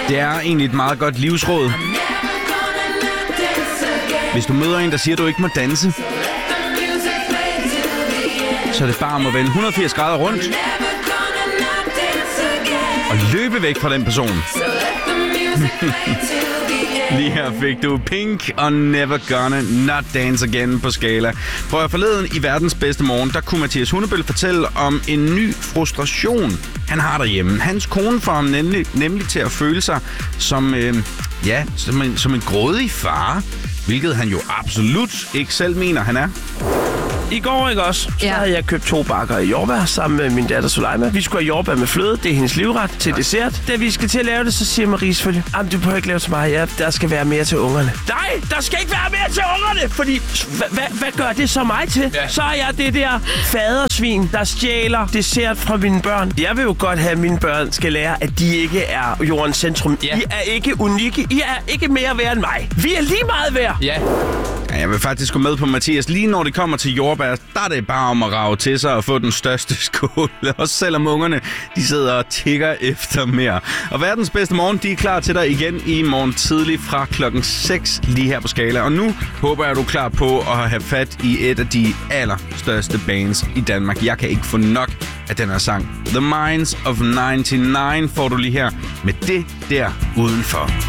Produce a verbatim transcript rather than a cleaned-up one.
Det er egentlig et meget godt livsråd. Hvis du møder en, der siger, at du ikke må danse, så er det bare om at vende et hundrede og firs grader rundt og løbe væk fra den person. Lige her fik du Pink og Never Gonna Not Dance Again på skala. Prøv at forleden i verdens bedste morgen, der kunne Mathias Hundebøl fortælle om en ny frustration, han har derhjemme. Hans kone får ham nemlig, nemlig til at føle sig som, øh, ja, som, en, som en grådig far, hvilket han jo absolut ikke selv mener, han er. I går, ikke også, så ja. havde jeg købt to bakker i jordbær sammen med min datter Suleima. Vi skulle have jordbær med fløde, det er hendes livret til ja. dessert. Da vi skal til at lave det, så siger Marie selvfølgelig, jamen du behøver ikke lave til mig, ja, der skal være mere til ungerne. Nej, der skal ikke være mere til ungerne, fordi hvad gør det så mig til? Ja. Så er jeg det der fadersvin, der stjæler dessert fra mine børn. Jeg vil jo godt have, at mine børn skal lære, at de ikke er jordens centrum. Ja. I er ikke unikke, I er ikke mere værd end mig. Vi er lige meget værd. Ja. Ja, jeg vil faktisk gå med på Mathias. Lige når det kommer til jordbær, der er det bare om at rage til sig og få den største skål. Også selvom ungerne, de sidder og tigger efter mere. Og verdens bedste morgen, de er klar til dig igen i morgen tidlig fra klokken seks lige her på Skala. Og nu håber jeg, du er klar på at have fat i et af de allerstørste bands i Danmark. Jeg kan ikke få nok af den her sang. The Minds of nioghalvfems får du lige her med det der udenfor.